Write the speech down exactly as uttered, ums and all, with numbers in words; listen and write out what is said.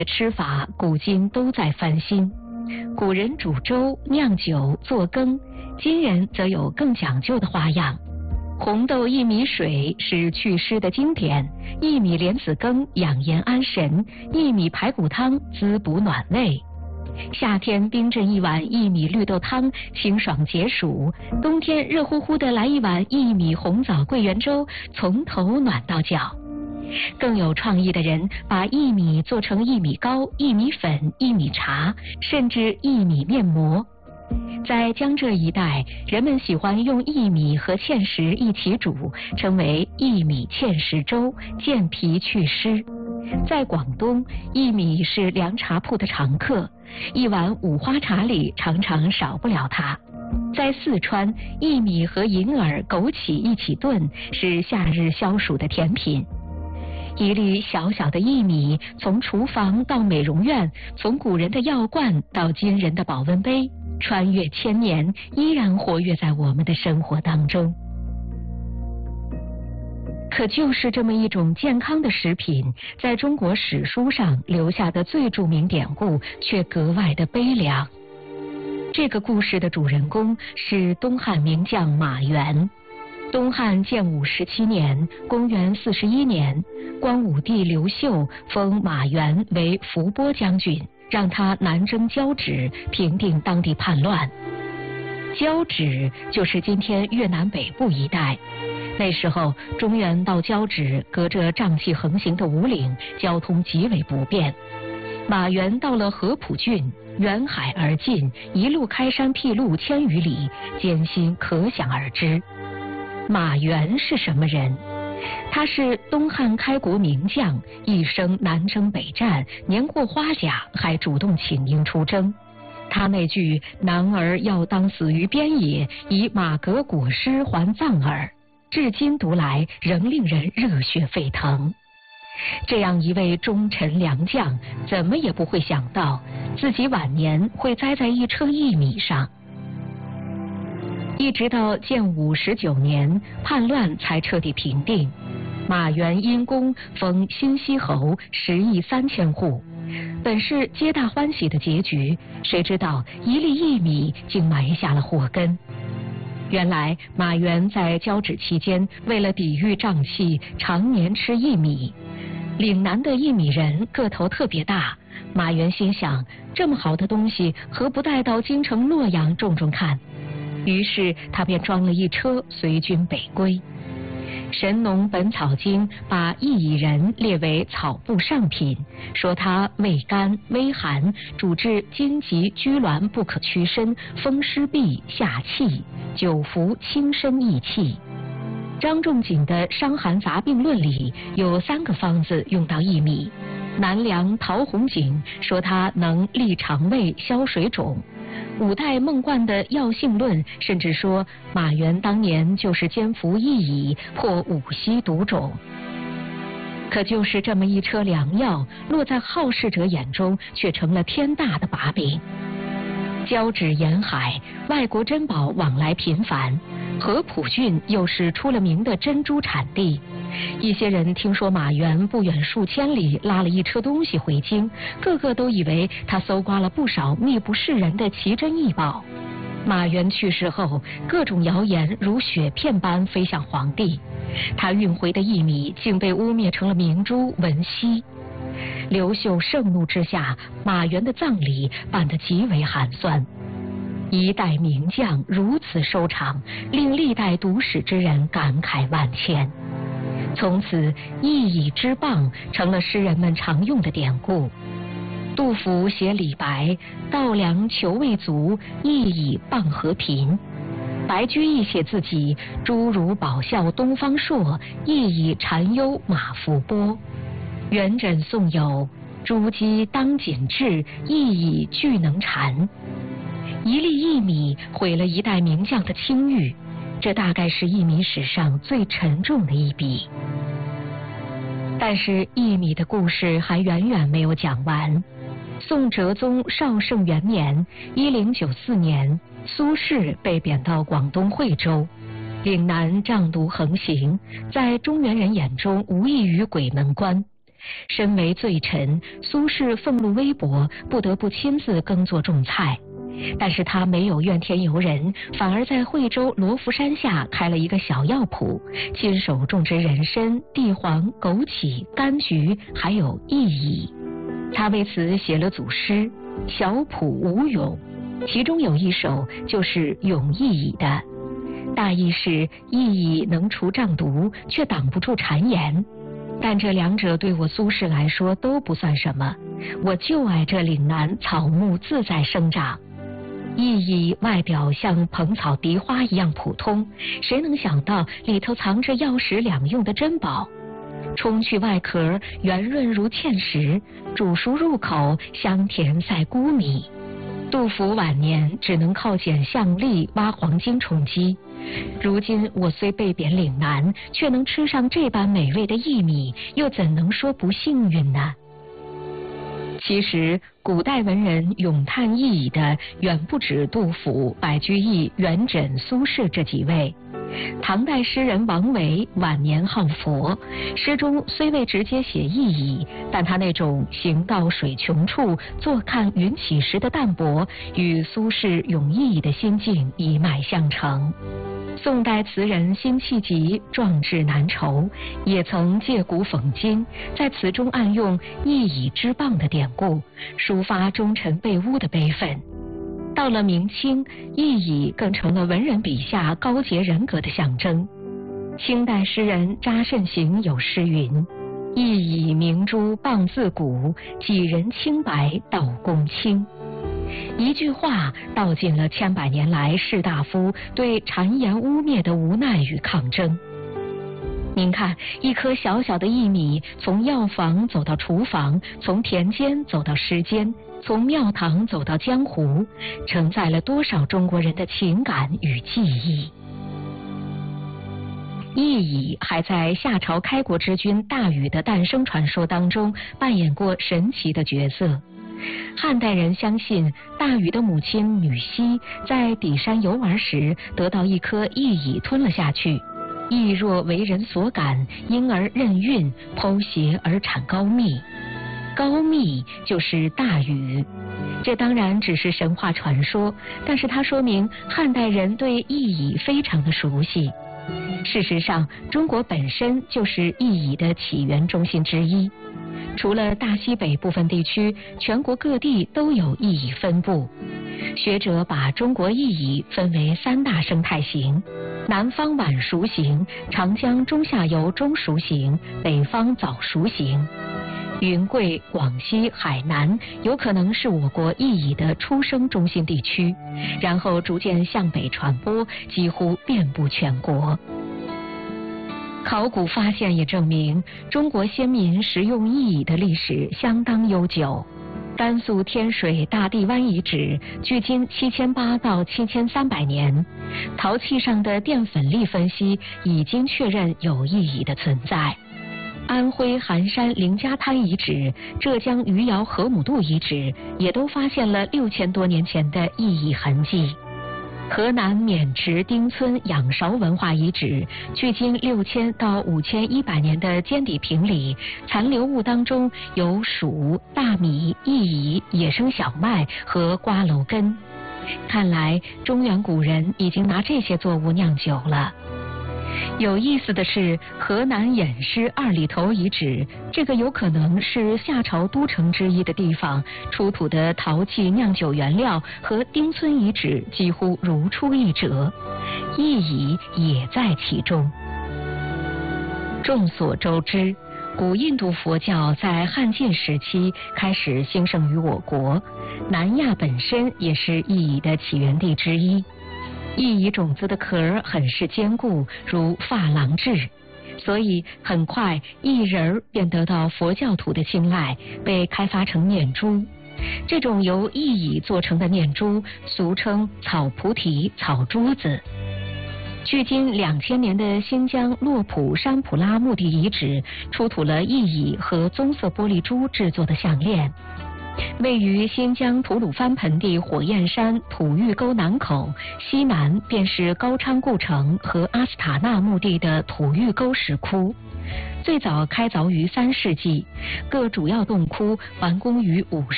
吃法古今都在翻新。古人煮粥、酿酒、做羹，今人则有更讲究的花样。红豆薏米水是祛湿的经典，薏米莲子羹养颜安神，薏米排骨汤滋补暖胃。夏天冰镇一碗薏米绿豆汤，清爽解暑；冬天热乎乎的来一碗薏米红枣桂圆粥，从头暖到脚。更有创意的人把薏米做成薏米糕、薏米粉、薏米茶，甚至薏米面膜。在江浙一带，人们喜欢用薏米和芡实一起煮，称为薏米芡实粥，健脾祛湿。在广东，薏米是凉茶铺的常客，一碗五花茶里常常少不了它。在四川，薏米和银耳、枸杞一起炖，是夏日消暑的甜品。一粒小小的薏米，从厨房到美容院，从古人的药罐到今人的保温杯，穿越千年，依然活跃在我们的生活当中。可就是这么一种健康的食品，在中国史书上留下的最著名典故，却格外的悲凉。这个故事的主人公是东汉名将马援。东汉建武十七年，公元四十一年，光武帝刘秀封马援为伏波将军，让他南征交趾，平定当地叛乱。交趾就是今天越南北部一带。那时候，中原到交趾隔着瘴气横行的五岭，交通极为不便。马援到了合浦郡，远海而进，一路开山辟路千余里，艰辛可想而知。马援是什么人？他是东汉开国名将，一生南征北战，年过花甲还主动请缨出征。他那句“男儿要当死于边野，以马革裹尸还葬耳”，至今读来仍令人热血沸腾。这样一位忠臣良将，怎么也不会想到自己晚年会栽在一车薏米上。一直到建武十九年，叛乱才彻底平定。马援因功封新息侯，十亿三千户，本是皆大欢喜的结局，谁知道一粒薏米竟埋下了祸根。原来马援在交趾期间，为了抵御瘴气，常年吃薏米。岭南的薏米人个头特别大，马援心想，这么好的东西，何不带到京城洛阳种种看？于是他便装了一车随军北归。《神农本草经》把薏苡仁列为草部上品，说它味甘微寒，主治筋急拘挛不可屈伸，风湿痹下气，久服轻身益气。张仲景的《伤寒杂病论》里有三个方子用到薏米。南梁陶弘景说它能利肠胃、消水肿。五代孟贯的《药性论》甚至说马援当年就是兼服薏苡，破五溪毒种。可就是这么一车良药，落在好事者眼中，却成了天大的把柄。交趾沿海，外国珍宝往来频繁，合浦郡又是出了名的珍珠产地。一些人听说马援不远数千里拉了一车东西回京，个个都以为他搜刮了不少秘不示人的奇珍异宝。马援去世后，各种谣言如雪片般飞向皇帝，他运回的薏米竟被污蔑成了明珠文熙。刘秀盛怒之下，马援的葬礼办得极为寒酸。一代名将如此收场，令历代读史之人感慨万千。从此，薏苡之棒成了诗人们常用的典故。杜甫写李白，稻粱裘未足，薏苡棒何贫。白居易写自己，侏儒宝啸东方朔，薏苡禅忧马伏波。元稹宋有朱鸡当紧致，薏苡俱能缠。一粒薏米毁了一代名将的清誉，这大概是薏米史上最沉重的一笔。但是薏米的故事还远远没有讲完。宋哲宗绍圣元年一零九四年，苏轼被贬到广东惠州，岭南瘴毒横行，在中原人眼中无异于鬼门关。 身为罪臣，苏轼俸禄微薄，不得不亲自耕作种菜。但是他没有怨天尤人，反而在惠州罗浮山下开了一个小药铺，亲手种植人参、地黄、枸杞、柑橘，还有薏蚁。他为此写了组诗《小圃无咏》，其中有一首就是咏薏蚁的，大意是薏蚁能除瘴毒，却挡不住谗言。但这两者对我苏轼来说都不算什么，我就爱这岭南草木自在生长。薏蚁外表像蓬草荻花一样普通，谁能想到里头藏着药食两用的珍宝？冲去外壳，圆润如芡实，煮熟入口，香甜赛菇米。杜甫晚年只能靠捡象栗、挖黄金充饥。如今我虽被贬岭南，却能吃上这般美味的薏米，又怎能说不幸运呢？其实，古代文人咏叹薏蚁的远不止杜甫、白居易、元稹、苏轼这几位。唐代诗人王维晚年好佛，诗中虽未直接写薏蚁，但他那种行到水穷处，坐看云起时的淡泊，与苏轼咏薏蚁的心境一脉相承。宋代词人辛弃疾壮志难酬，也曾借古讽今，在词中暗用“一蚁之谤”的典故，抒发忠臣被污的悲愤。到了明清，薏蚁更成了文人笔下高洁人格的象征。清代诗人查慎行有诗云：“薏蚁明珠傍自古，几人清白道公卿。”一句话道尽了千百年来士大夫对谗言污蔑的无奈与抗争。您看，一颗小小的薏米，从药房走到厨房，从田间走到诗间，从庙堂走到江湖，承载了多少中国人的情感与记忆。薏蚁还在夏朝开国之君大禹的诞生传说当中扮演过神奇的角色。汉代人相信，大禹的母亲女娲在底山游玩时，得到一颗薏蚁吞了下去，羿若为人所感，因而任孕，剖胁而产高密。高密就是大禹。这当然只是神话传说，但是它说明汉代人对薏蚁非常的熟悉。事实上，中国本身就是薏蚁的起源中心之一。除了大西北部分地区，全国各地都有薏蚁分布。学者把中国薏蚁分为三大生态型：南方晚熟型、长江中下游中熟型、北方早熟型。云贵、广西、海南有可能是我国薏蚁的出生中心地区，然后逐渐向北传播，几乎遍布全国。考古发现也证明，中国先民食用薏蚁的历史相当悠久。甘肃天水大地湾遗址距今七千八到七千三百年，陶器上的淀粉粒分析已经确认有薏蚁的存在。安徽含山凌家滩遗址、浙江余姚河姆渡遗址也都发现了六千多年前的薏蚁痕迹。河南渑池丁村仰韶文化遗址，距今六千到五千一百年的尖底平里残留物当中有黍、大米、薏蚁、野生小麦和瓜蒌根。看来中原古人已经拿这些作物酿酒了。有意思的是，河南偃师二里头遗址，这个有可能是夏朝都城之一的地方，出土的陶器酿酒原料和丁村遗址几乎如出一辙，薏蚁也在其中。众所周知，古印度佛教在汉晋时期开始兴盛于我国，南亚本身也是薏蚁的起源地之一。薏蚁种子的壳很是坚固，如珐琅质，所以很快薏仁儿便得到佛教徒的青睐，被开发成念珠。这种由薏蚁做成的念珠，俗称草菩提、草珠子。距今两千年的新疆洛普山普拉墓地遗址出土了薏蚁和棕色玻璃珠制作的项链。 位于新疆吐鲁番盆地火焰山吐峪沟南口，西南便是高昌故城和阿斯塔纳墓地的吐峪沟石窟。最早开凿于三世纪，各主要洞窟完工于五